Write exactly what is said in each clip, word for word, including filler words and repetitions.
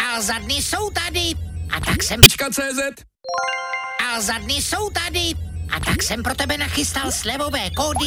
A za dny jsou tady. A tak jsem... cé zet. A za dny jsou tady. A tak jsem pro tebe nachystal slevové kódy.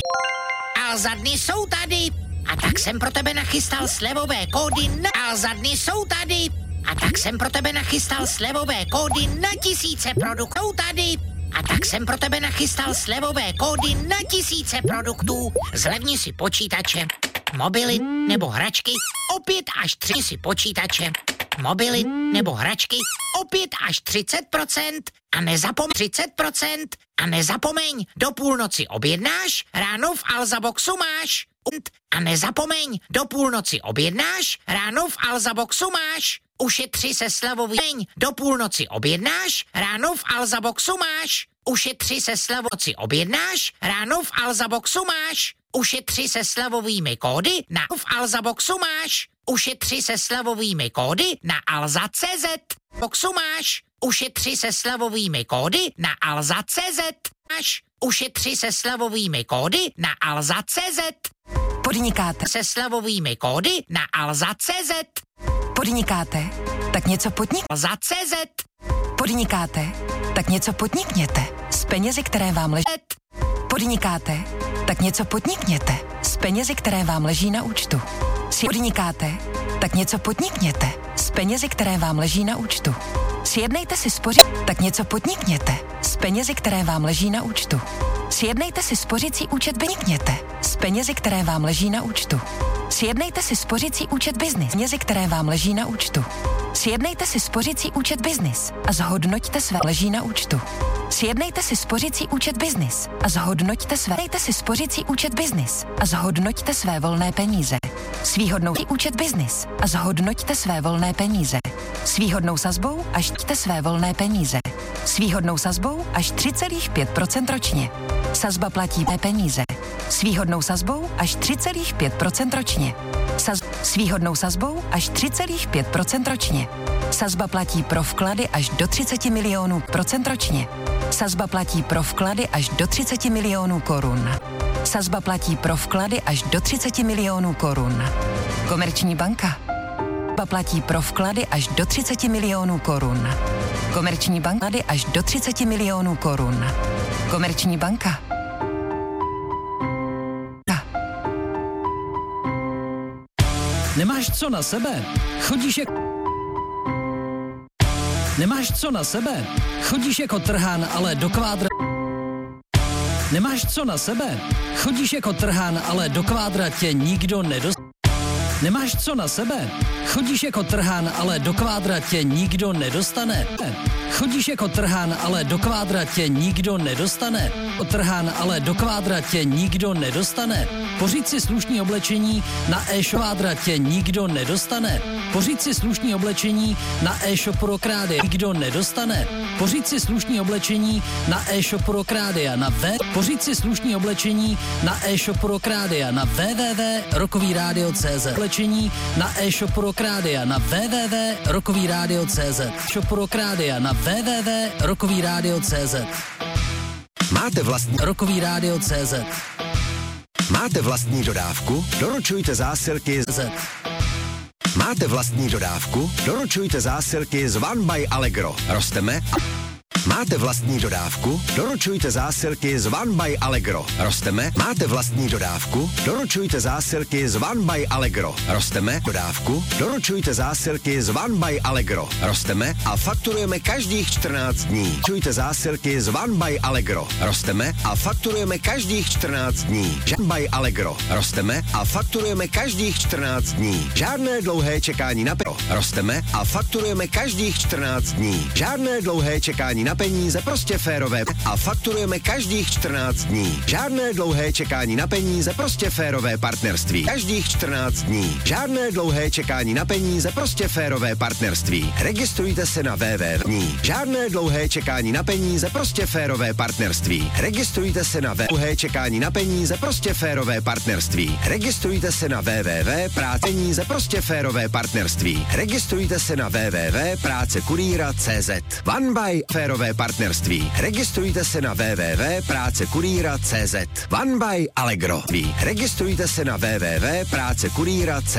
A za dny jsou tady. A tak jsem pro tebe nachystal slevové kódy. Na... A za dny jsou tady. A tak jsem pro tebe nachystal slevové kódy na tisíce produktů tady. A tak jsem pro tebe nachystal slevové kódy na tisíce produktů. Zlevni si počítače, mobily nebo hračky o pět až tři si počítače, mobily nebo hračky o pět až třicet procent a nezapomeň třicet procent a nezapomeň, do půlnoci objednáš, ráno v Alzaboxu máš. A nezapomeň, do půlnoci objednáš, ráno v Alzaboxu máš. Ušetři se slevový deň, do půlnoci objednáš, ráno v Alzaboxu máš. Ušetři se slevový objednáš, ráno v Alzaboxu máš. Ušetři se slevovými kódy na v Alzaboxu máš. Ušetři se slevovými kódy na alza tečka cé zet. Boxu máš. Ušetři se slevovými kódy na alza tečka cé zet. Máš. Ušetři se slevovými kódy na alza tečka cé zet. Podnikáte se slevovými kódy na alza tečka cé zet. Podnikáte? Tak něco podnik. alza tečka cé zet. Podnikáte? Tak něco podnikněte. S penězi, které vám leží. Podnikáte? Tak něco podnikněte. S penězi, které vám leží na účtu. Si podnikáte? Tak něco podnikněte. S penězi, které vám leží na účtu. Sjednejte si spořit. Tak něco podnikněte. S penězi, které vám leží na účtu. Sjednejte si spořicí účet podnikněte. S penězi, které vám leží na účtu. Sjednejte si spořicí účet biznis. Penězi, které vám leží na účtu. Sjednejte si spořicí účet biznis a zhodnoťte své leží na účtu. Sjednejte si spořicí účet biznis a zhodnoťte své. Sjednejte si spořicí účet biznis a zhodnoťte své volné peníze. S výhodnou účet biznis a zhodnoťte své volné peníze. S výhodnou sazbou až ťte své volné peníze. S výhodnou sazbou až tři celá pět procenta ročně. Sazba platí mé peníze. S výhodnou sazbou až tři celá pět procenta ročně. Saz... S výhodnou sazbou až tři celá pět procenta ročně. Sazba platí pro vklady až do třicet milionů procent ročně. Sazba platí pro vklady až do třicet milionů korun. Sazba platí pro vklady až do třicet milionů korun. Komerční banka. Sazba platí pro vklady až do třicet milionů korun. Komerční banka až do třicet milionů korun. Komerční banka. Nemáš co na sebe? Chodíš jak... Nemáš co na sebe? Chodíš jako trhán, ale do kvádra... Nemáš co na sebe? Chodíš jako trhán, ale do kvádra tě nikdo nedostane. Nemáš co na sebe? Chodíš jako trhán, ale do kvádra tě nikdo nedostane. Chodíš jako trhán, ale do kvádra tě nikdo nedostane. Trhán, ale do kvádra tě nikdo nedostane. Pořiď si slušný oblečení na e-shop kvádra tě nikdo nedostane. Pořiď si slušný oblečení na e-shop pro krády nikdo nedostane. Pořiď si slušný oblečení na e-shop pro krády a na v. Pořiď si slušný oblečení na e-shop pro krády a na w w w tečka rokový rádio tečka cé zet. Oblečení na e-shop pro krády a na w w w tečka rokový rádio tečka cé zet. Shop pro krády a na w w w tečka rokový rádio tečka cé zet. Máte vlastní rokový rádio tečka cé zet. Máte vlastní dodávku? Doručujte zásilky z Máte vlastní dodávku? Doručujte zásilky z One by Allegro. Rosteme? Máte vlastní dodávku? Doručujte zásilky z One by Allegro. Rosteme? Máte vlastní dodávku? Doručujte zásilky z One by Allegro. Rosteme? Dodávku? Doručujte zásilky z One by Allegro. Rosteme a fakturujeme každých čtrnáct dní. Doručujte zásilky z One by Allegro. Rosteme a fakturujeme každých čtrnáct dní. One by Allegro. Rosteme a fakturujeme každých čtrnáct dní. Žádné dlouhé čekání na peníze. Rosteme a fakturujeme každých čtrnáct dní. Žádné dlouhé čekání na peníze, prostě férové a fakturujeme každých čtrnáct dní. Žádné dlouhé čekání na peníze, prostě férové partnerství. Každých čtrnáct dní. Žádné dlouhé čekání na peníze, prostě férové partnerství. Registrujte se na w w w dní. Žádné dlouhé čekání na peníze, prostě férové partnerství. Registrujte se na dlouhé čekání na peníze, prostě férové partnerství. Registrujte se na w w w práce peníze, prostě férové partnerství. Registrujte se na w w w práce kurýra tečka cé zet. One by férové partnerství. Registrujte se na w w w práce kurýra tečka cé zet. One by Allegro. Registrujte se na w w w práce kurýra tečka cé zet.